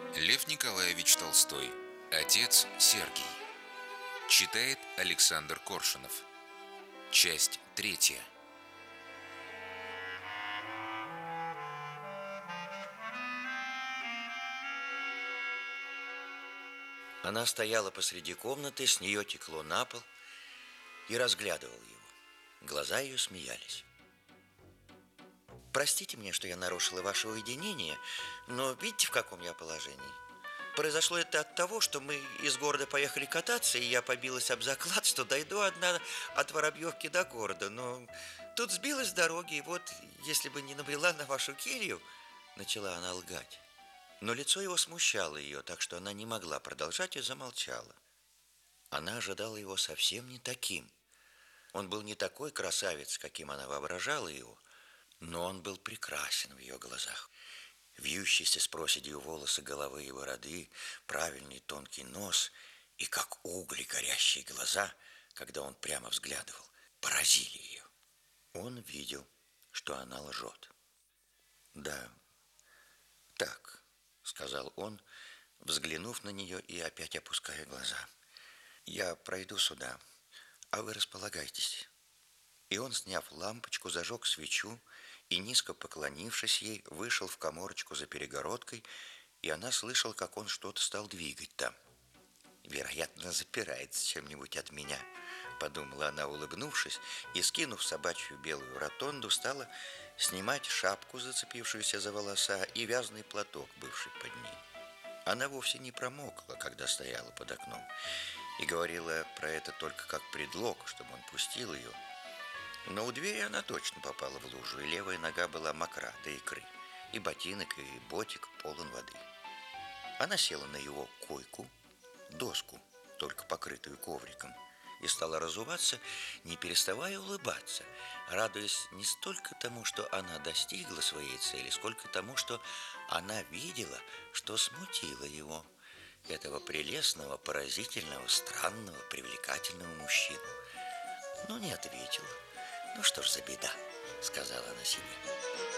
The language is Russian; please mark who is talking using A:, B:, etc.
A: Лев Николаевич Толстой. Отец Сергий. Читает Александр Коршунов. Часть третья.
B: Она стояла посреди комнаты, с нее текло на пол и разглядывала его. Глаза ее смеялись. «Простите мне, что я нарушила ваше уединение, но видите, в каком я положении? Произошло это от того, что мы из города поехали кататься, и я побилась об заклад, что дойду одна от Воробьевки до города. Но тут сбилась с дороги, и вот, если бы не набрела на вашу келью, начала она лгать. Но лицо его смущало ее, так что она не могла продолжать и замолчала. Она ожидала его совсем не таким. Он был не такой красавец, каким она воображала его, но он был прекрасен в ее глазах. Вьющиеся с проседью волосы головы и бороды, правильный тонкий нос и как угли горящие глаза, когда он прямо взглядывал, поразили ее. Он видел, что она лжет. «Да, так», — сказал он, взглянув на нее и опять опуская глаза. «Я пройду сюда, а вы располагайтесь». И он, сняв лампочку, зажег свечу и, низко поклонившись ей, вышел в каморочку за перегородкой, и она слышала, как он что-то стал двигать там. «Вероятно, запирается чем-нибудь от меня», — подумала она, улыбнувшись, и, скинув собачью белую ротонду, стала снимать шапку, зацепившуюся за волоса, и вязаный платок, бывший под ней. Она вовсе не промокла, когда стояла под окном, и говорила про это только как предлог, чтобы он пустил ее. Но у двери она точно попала в лужу, и левая нога была мокра до икры, и ботинок, и ботик полон воды. Она села на его койку, доску, только покрытую ковриком, и стала разуваться, не переставая улыбаться, радуясь не столько тому, что она достигла своей цели, сколько тому, что она видела, что смутило его, этого прелестного, поразительного, странного, привлекательного мужчину. Но не ответила. «Ну что ж за беда», — сказала она себе.